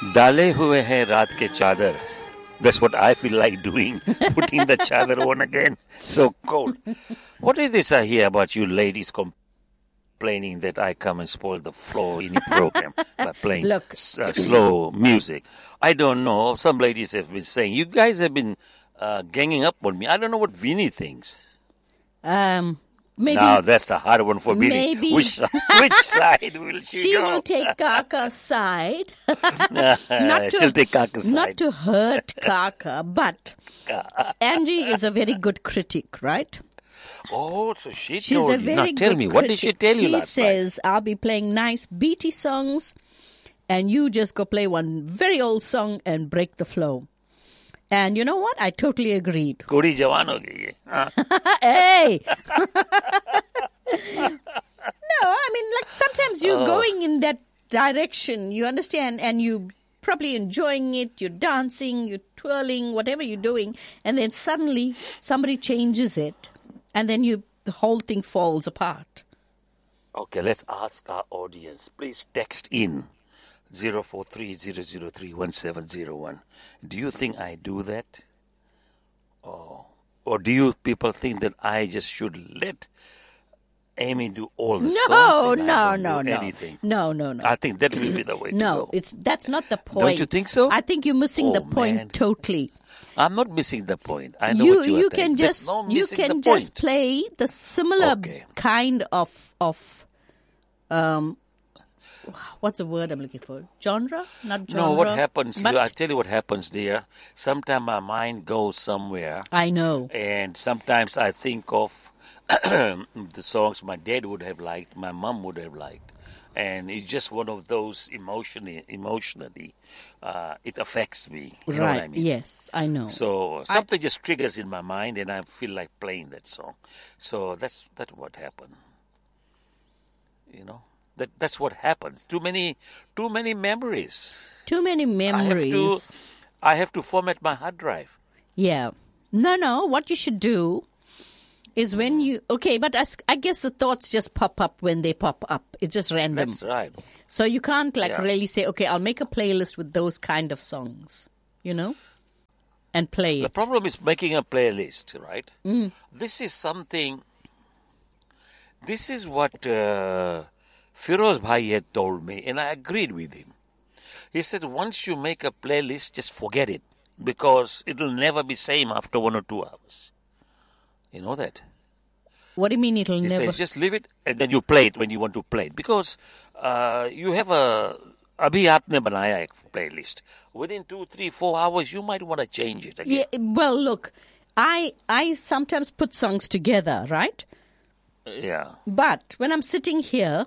डाले हुए हैं रात के चादर. That's what I feel like doing. Putting the chadar on again. So cold. What is this I hear about you ladies complaining that I come and spoil the flow in your program by playing slow music? I don't know. Some ladies have been saying, you guys have been ganging up on me. I don't know what Vinny thinks. Maybe. Now that's a hard one for Vinny. Maybe. Which side will she go? She will take Kaka's side. She'll take Kaka's side. Not to hurt Kaka, but Angie is a very good critic, right? Oh, so she's a told you. very Now tell good me, what did she tell you last She says, I'll be playing nice beaty songs, and you just go play one very old song and break the flow. And you know what? I totally agreed. Kodi jawan ho gayi hai. Hey! No, I mean, like sometimes you're going in that direction, you understand, and you probably enjoying it, you're dancing, you're twirling, whatever you're doing, and then suddenly somebody changes it, and then the whole thing falls apart. Okay, let's ask our audience. Please text in 043-003-1701. Do you think I do that? Or do you people think that I just should let Amy do all the songs? No. Anything? No. I think that will be the way to go. That's not the point. Don't you think so? I think you're missing the point totally. I'm not missing the point. I know what you are saying. You can just play the similar kind of what's the word I'm looking for? Genre? Not genre. No, what happens, I'll tell you what happens there. Sometimes my mind goes somewhere. I know. And sometimes I think of the songs my dad would have liked, my mom would have liked. And it's just one of those emotionally, it affects me. You know what I mean? Yes, I know. So something just triggers in my mind and I feel like playing that song. So that's what happened. You know? That's what happens. Too many memories. Too many memories. I have to format my hard drive. Yeah. No. What you should do is when you... Okay, but I guess the thoughts just pop up when they pop up. It's just random. That's right. So you can't really say, okay, I'll make a playlist with those kind of songs, you know, and play it. The problem is making a playlist, right? Mm. This is what... Firoz Bhai had told me, and I agreed with him. He said, once you make a playlist, just forget it, because it will never be same after 1 or 2 hours. You know that? What do you mean it'll never? He says, just leave it, and then you play it when you want to play it. Because you have Abhi aapne banaya ek playlist. Within 2, 3, 4 hours, you might want to change it again. Yeah, well, look, I sometimes put songs together, right? Yeah. But when I'm sitting here...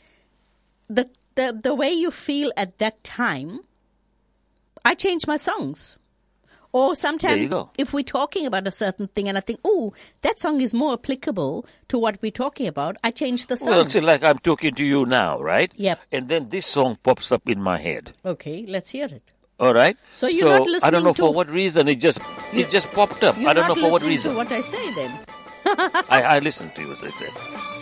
The way you feel at that time, I change my songs. Or sometimes if we're talking about a certain thing and I think, oh, that song is more applicable to what we're talking about, I change the song. Well, see, like I'm talking to you now, right? Yep. And then this song pops up in my head. Okay, let's hear it. All right. So you're not listening I don't know for what reason it just popped up. I don't know for what reason. You're not listening to what I say then. I listened to you, as I said.